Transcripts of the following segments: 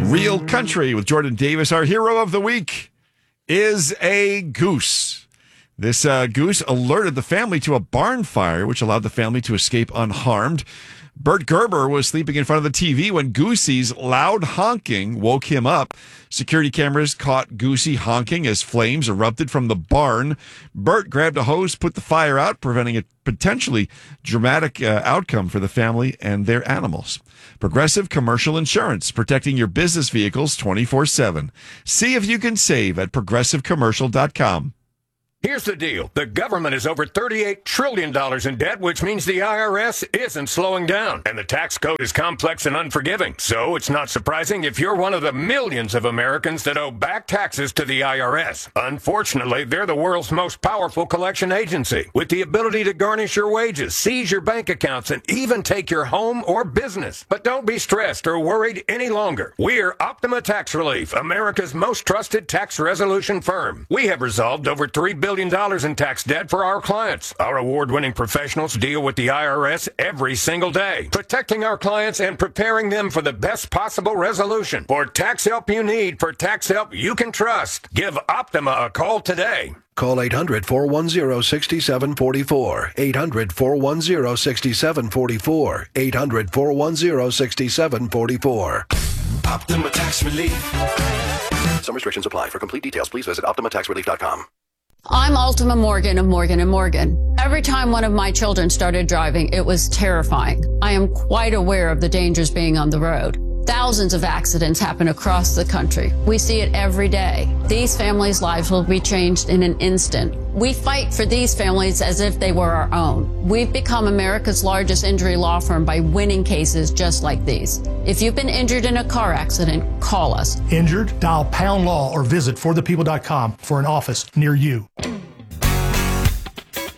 Real Country with Jordan Davis. Our hero of the week is a goose. This goose alerted the family to a barn fire, which allowed the family to escape unharmed. Bert Gerber was sleeping in front of the TV when Goosey's loud honking woke him up. Security cameras caught Goosey honking as flames erupted from the barn. Bert grabbed a hose, put the fire out, preventing a potentially dramatic outcome for the family and their animals. Progressive Commercial Insurance, protecting your business vehicles 24/7. See if you can save at progressivecommercial.com. Here's the deal. The government is over $38 trillion in debt, which means the IRS isn't slowing down. And the tax code is complex and unforgiving. So it's not surprising if you're one of the millions of Americans that owe back taxes to the IRS. Unfortunately, they're the world's most powerful collection agency, with the ability to garnish your wages, seize your bank accounts, and even take your home or business. But don't be stressed or worried any longer. We're Optima Tax Relief, America's most trusted tax resolution firm. We have resolved over $3 billion in tax debt for our clients. Our award-winning professionals deal with the IRS every single day, protecting our clients and preparing them for the best possible resolution. For tax help you need, for tax help you can trust, give Optima a call today. Call 800-410-6744. 800-410-6744. 800-410-6744. Optima Tax Relief. Some restrictions apply. For complete details, please visit OptimaTaxRelief.com. I'm Ultima Morgan of Morgan & Morgan. Every time one of my children started driving, it was terrifying. I am quite aware of the dangers being on the road. Thousands of accidents happen across the country. We see it every day. These families' lives will be changed in an instant. We fight for these families as if they were our own. We've become America's largest injury law firm by winning cases just like these. If you've been injured in a car accident, call us. Injured? Dial pound law or visit forthepeople.com for an office near you.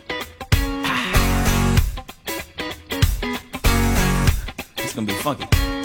It's gonna be funky.